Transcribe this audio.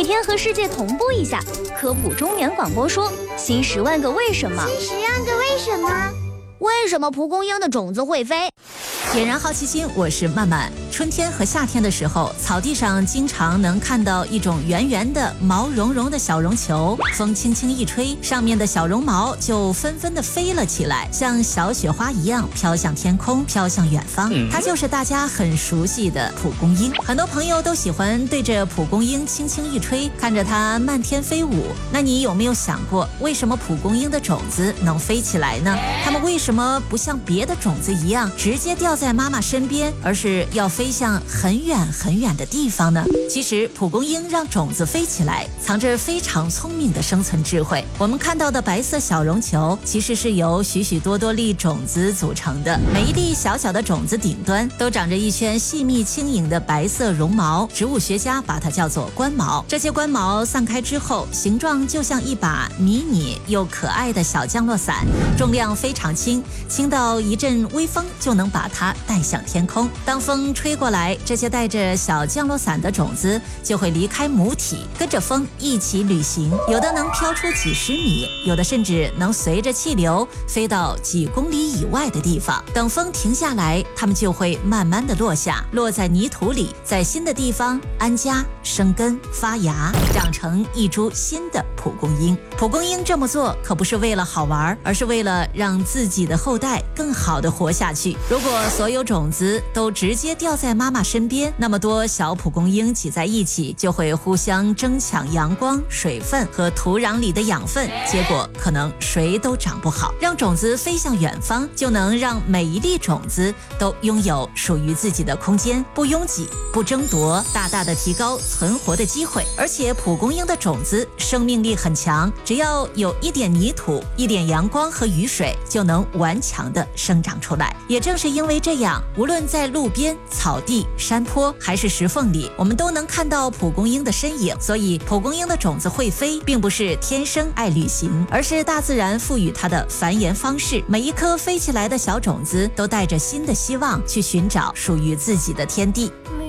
每天和世界同步一下，科普中年广播说新10万个为什么。 新10万个为什么？为什么蒲公英的种子会飞？ 点燃好奇心，我是曼曼。春天和夏天的时候，草地上经常能看到一种圆圆的毛茸茸的小绒球，风轻轻一吹，上面的小绒毛就纷纷的飞了起来，像小雪花一样飘向天空，飘向远方。它就是大家很熟悉的蒲公英。很多朋友都喜欢对着蒲公英轻轻一吹，看着它漫天飞舞。那你有没有想过，为什么蒲公英的种子能飞起来呢？它们为什么不像别的种子一样直接掉在妈妈身边，而是要飞向很远很远的地方呢？其实蒲公英让种子飞起来，藏着非常聪明的生存智慧。我们看到的白色小绒球，其实是由许许多多粒种子组成的。每一粒小小的种子顶端都长着一圈细密轻盈的白色绒毛，植物学家把它叫做冠毛。这些冠毛散开之后，形状就像一把迷你又可爱的小降落伞，重量非常轻，轻到一阵微风就能把它带向天空。当风吹过来，这些带着小降落伞的种子就会离开母体，跟着风一起旅行，有的能飘出几十米，有的甚至能随着气流飞到几公里以外的地方。等风停下来，它们就会慢慢的落下，落在泥土里，在新的地方安家生根发芽，长成一株新的蒲公英。蒲公英这么做可不是为了好玩，而是为了让自己的后代更好的活下去。如果所有种子都直接掉在妈妈身边，那么多小蒲公英挤在一起，就会互相争抢阳光、水分和土壤里的养分，结果可能谁都长不好。让种子飞向远方，就能让每一粒种子都拥有属于自己的空间，不拥挤，不争夺，大大的提高存活的机会。而且蒲公英的种子生命力很强，只要有一点泥土、一点阳光和雨水，就能顽强地生长出来。也正是因为这样，无论在路边、草地、山坡还是石缝里，我们都能看到蒲公英的身影。所以蒲公英的种子会飞，并不是天生爱旅行，而是大自然赋予它的繁衍方式。每一颗飞起来的小种子都带着新的希望，去寻找属于自己的天地。